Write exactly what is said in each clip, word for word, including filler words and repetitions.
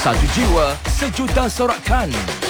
Satu jiwa, sejuta sorakan.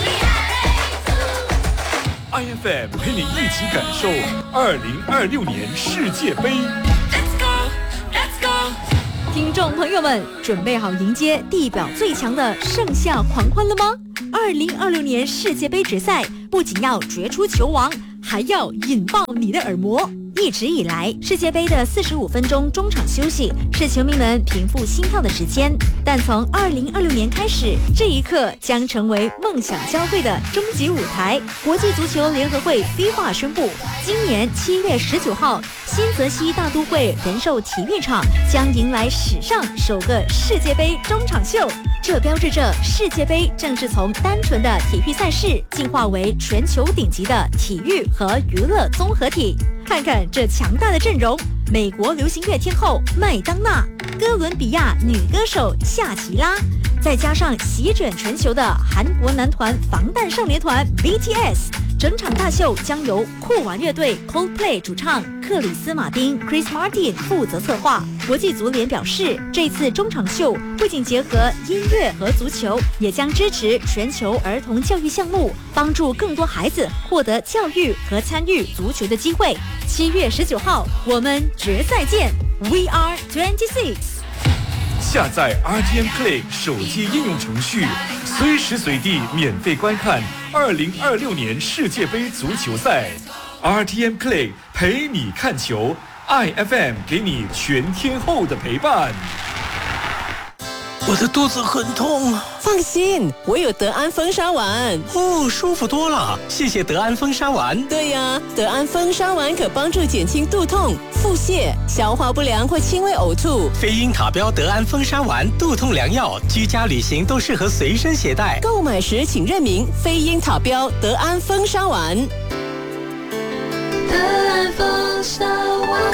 I F M 陪你一起感受二零二六年世界杯。Let's go, let's go！ 听众朋友们，准备好迎接地表最强的盛夏狂欢了吗？二零二六年世界杯决赛不仅要决出球王，还要引爆你的耳膜。一直以来，世界杯的四十五分钟中场休息是球迷们平复心跳的时间，但从二零二六年开始，这一刻将成为梦想交汇的终极舞台。国际足球联合会 FIFA 宣布，今年七月十九号，新泽西大都会人寿体育场将迎来史上首个世界杯中场秀。这标志着世界杯正式从单纯的体育赛事进化为全球顶级的体育和娱乐综合体。看看这强大的阵容，美国流行乐天后麦当娜，哥伦比亚女歌手夏奇拉，再加上席卷全球的韩国男团防弹少年团 B T S， 整场大秀将由酷玩乐队 Coldplay 主唱克里斯马丁 Chris Martin 负责策划。国际足联表示，这次中场秀不仅结合音乐和足球，也将支持全球儿童教育项目，帮助更多孩子获得教育和参与足球的机会。七月十九号，我们决赛见 ！We are twenty-six。 下载 R T M Play 手机应用程序，随时随地免费观看二零二六年世界杯足球赛。R T M Play 陪你看球 ，I F M 给你全天候的陪伴。 我的肚子很痛。 放心，我有德安风沙丸。 哦，舒服多了，谢谢德安风沙丸。 对呀，德安风沙丸可帮助减轻肚痛、腹泻、消化不良或轻微呕吐。 非英塔标德安风沙丸，肚痛良药，居家旅行都适合随身携带。 购买时请认明非英塔标德安风沙丸。德安风沙丸。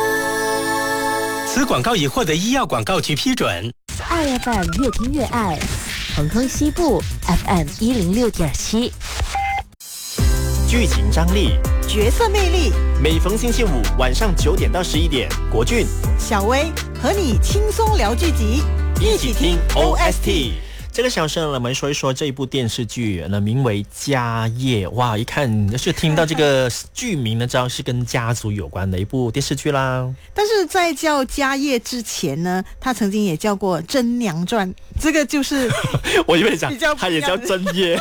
此广告已获得医药广告局批准。 I F M 越听越爱，恒亨西部 F M 一零六点七。 剧情张力， 角色魅力。 每逢星期五晚上九点到十一点，国俊、 小薇和你轻松聊剧集， 一起听 O S T。这个小时呢，我们说一说这一部电视剧呢，名为《家业》。哇，一看就是听到这个剧名呢，知道是跟家族有关的一部电视剧啦。 但是在叫《家业》之前呢，他曾经也叫过《真娘传》，这个就是我以为讲他也叫真业。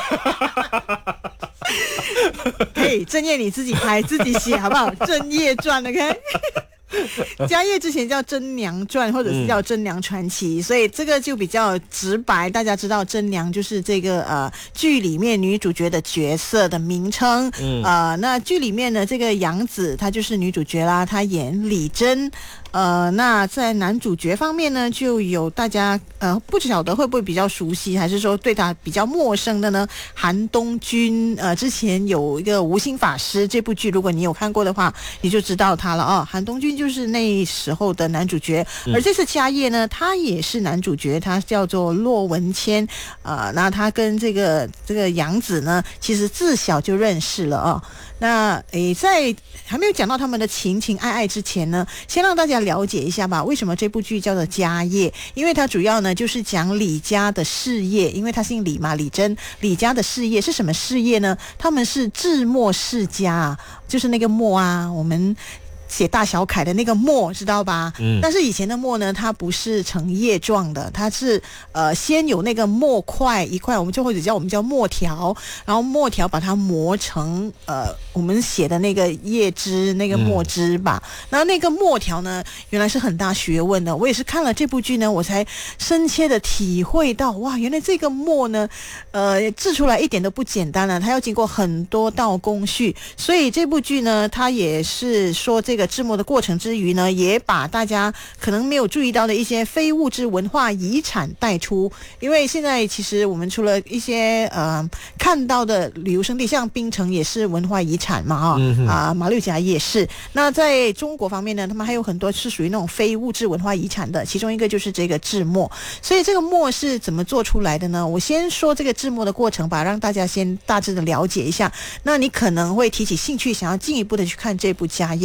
嘿，正业你自己拍自己写好不好？《正业传》 OK。家业之前叫真娘传或者是叫真娘传奇、嗯、所以这个就比较直白，大家知道真娘就是这个呃剧里面女主角的角色的名称、嗯、呃那剧里面的这个杨紫她就是女主角啦，她演李珍。呃，那在男主角方面呢，就有大家呃不晓得会不会比较熟悉，还是说对他比较陌生的呢？韩东君，呃，之前有一个《无心法师》这部剧，如果你有看过的话，你就知道他了啊、哦。韩东君就是那时候的男主角，而这次家业呢，他也是男主角，他叫做骆文谦，呃，那他跟这个这个杨紫呢，其实自小就认识了啊、哦。那诶，在还没有讲到他们的情情爱爱之前呢，先让大家了解一下吧，为什么这部剧叫做家业？因为它主要呢就是讲李家的事业，因为他姓李嘛，李珍，李家的事业是什么事业呢？他们是制墨世家，就是那个墨啊，我们写大小楷的那个墨，知道吧？嗯。但是以前的墨呢，它不是成叶状的，它是呃先有那个墨块一块，我们就或者叫我们叫墨条，然后墨条把它磨成呃我们写的那个叶汁那个墨汁吧。然后那个墨条呢，原来是很大学问的。我也是看了这部剧呢，我才深切的体会到，哇，原来这个墨呢，呃制出来一点都不简单了，它要经过很多道工序。所以这部剧呢，它也是说这个制墨的过程之余呢，也把大家可能没有注意到的一些非物质文化遗产带出。因为现在其实我们除了一些呃看到的旅游胜地，像槟城也是文化遗产嘛，啊、嗯、啊马六甲也是。那在中国方面呢，他们还有很多是属于那种非物质文化遗产的，其中一个就是这个制墨。所以这个墨是怎么做出来的呢？我先说这个制墨的过程吧，让大家先大致的了解一下。那你可能会提起兴趣，想要进一步的去看这部家业。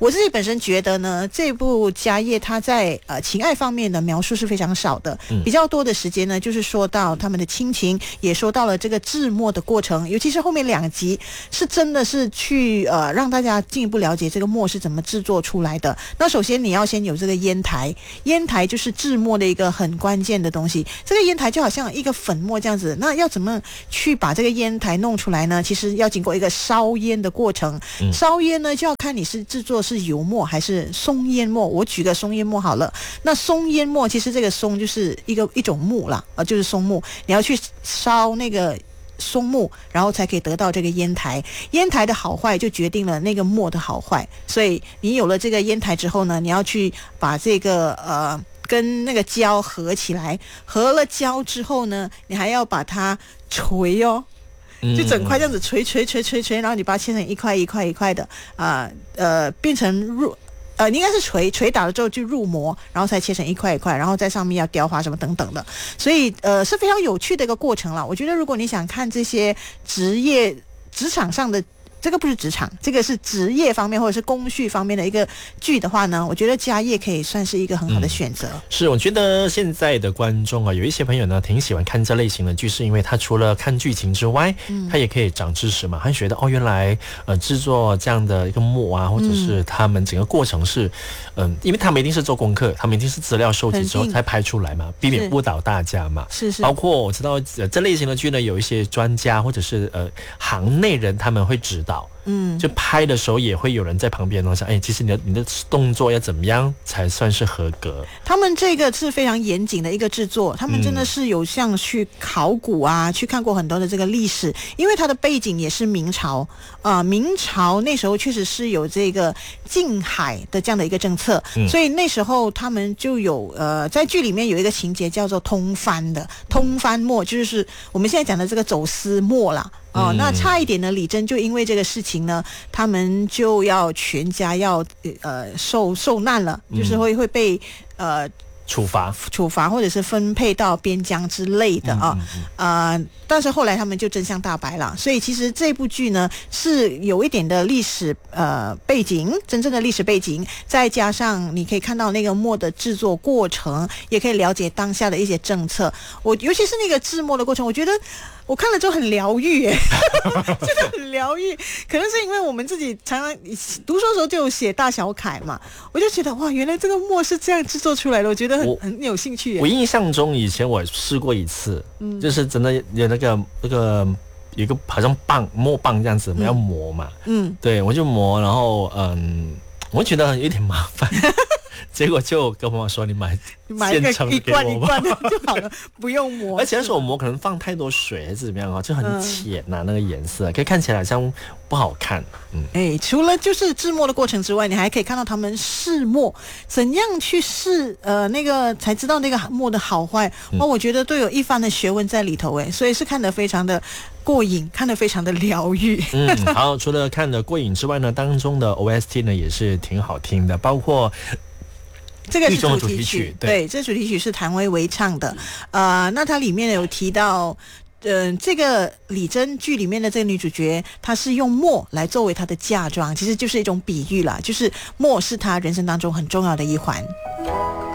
我自己本身觉得呢，这部家业它在呃情爱方面的描述是非常少的， 嗯、 比较多的时间呢，就是说到他们的亲情，也说到了这个制墨的过程，尤其是后面两集是真的是去呃让大家进一步了解这个墨是怎么制作出来的。那首先你要先有这个烟台，烟台就是制墨的一个很关键的东西。这个烟台就好像一个粉末这样子，那要怎么去把这个烟台弄出来呢？其实要经过一个烧烟的过程，嗯、烧烟呢就要看你是制作是油墨还是松烟墨。我举个松烟墨好了，那松烟墨其实这个松就是一个一种木啦，呃，就是松木，你要去烧那个松木，然后才可以得到这个烟台。烟台的好坏就决定了那个墨的好坏，所以你有了这个烟台之后呢，你要去把这个呃跟那个胶合起来，合了胶之后呢，你还要把它锤哦。就整块这样子锤锤锤锤锤，然后你把它切成一块一块一块的，啊 呃, 呃变成入呃应该是锤锤打了之后就入模，然后才切成一块一块，然后在上面要雕花什么等等的，所以呃是非常有趣的一个过程了。我觉得如果你想看这些职业职场上的。这个不是职场，这个是职业方面或者是工序方面的一个剧的话呢，我觉得家业可以算是一个很好的选择。 嗯、是，我觉得现在的观众啊，有一些朋友呢挺喜欢看这类型的剧，是因为他除了看剧情之外，嗯、他也可以长知识嘛。他觉得哦，原来呃制作这样的一个墨啊，或者是他们整个过程是，嗯、呃，因为他们一定是做功课，他们一定是资料收集之后才拍出来嘛，避免误导大家嘛。 是是。 包括我知道、呃、这类型的剧呢，有一些专家或者是呃行内人，他们会指导。嗯，就拍的时候也会有人在旁边想，哎，其实你的你的动作要怎么样才算是合格？ 他们这个是非常严谨的一个制作，他们真的是有像去考古啊，嗯、去看过很多的这个历史，因为它的背景也是明朝啊、呃，明朝那时候确实是有这个禁海的这样的一个政策，嗯、所以那时候他们就有呃，在剧里面有一个情节叫做通番的通番墨，就是我们现在讲的这个走私墨啦。哦，那差一点呢，李珍就因为这个事情呢，他们就要全家要呃受受难了，就是会会被呃处罚处罚或者是分配到边疆之类的啊，嗯嗯呃，但是后来他们就真相大白了，所以其实这部剧呢是有一点的历史呃背景，真正的历史背景，再加上你可以看到那个墨的制作过程，也可以了解当下的一些政策。我尤其是那个制墨的过程，我觉得。我看了之后很疗愈耶，真的很疗愈。可能是因为我们自己常常读书的时候就有写大小楷嘛，我就觉得哇，原来这个墨是这样制作出来的，我觉得很很有兴趣耶。 我印象中以前我试过一次，嗯、就是真的有那个那个有一个好像棒墨棒这样子，我们要磨嘛，嗯，对，我就磨，然后嗯，我觉得有点麻烦。结果就跟我说你买买一个一罐一罐的就好了，不用磨。 而且那时候我磨可能放太多水还是怎么样啊，就很浅呐、啊嗯、那个颜色，可以看起来好像不好看。嗯， 哎，除了就是制墨的过程之外，你还可以看到他们试墨，怎样去试呃那个才知道那个墨的好坏。哇、嗯，我觉得都有一番的学问在里头哎，所以是看得非常的过瘾，看得非常的疗愈。 嗯，好，除了看得过瘾之外呢，当中的 O S T 呢也是挺好听的，包括。 这个是主题曲，题曲 对, 对，这主题曲是谭维维唱的。呃，那它里面有提到，呃，这个李珍剧里面的这个女主角，她是用墨来作为她的嫁妆，其实就是一种比喻啦，就是墨是她人生当中很重要的一环。